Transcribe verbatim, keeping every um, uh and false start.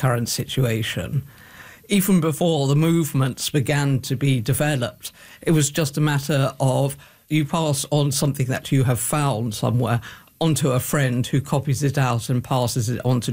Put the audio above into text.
current situation. Even before the movements began to be developed, it was just a matter of you pass on something that you have found somewhere onto a friend who copies it out and passes it on to